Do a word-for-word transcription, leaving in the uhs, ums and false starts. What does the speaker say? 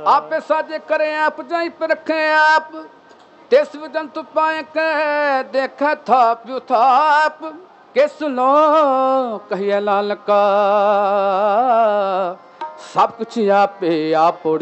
आपे साजे करे आप जाई पे रखे आप तिस जंतु पाए के देखे थाप यू थाप के सुनो कहिए लाल का सब कुछ आपे आप